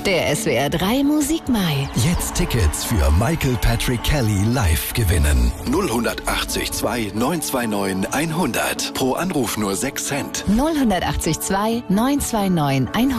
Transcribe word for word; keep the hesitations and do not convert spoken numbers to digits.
Der S W R drei Musikmai. Jetzt Tickets für Michael Patrick Kelly live gewinnen. null achtzig zwei neun zwei neun hundert. Pro Anruf nur sechs Cent. null achtzig zwei neun zwei neun hundert.